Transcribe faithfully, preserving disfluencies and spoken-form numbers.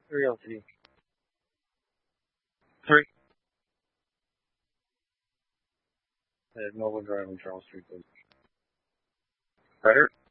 Realty. Three. At Noble Drive on Charles Street, please. Better?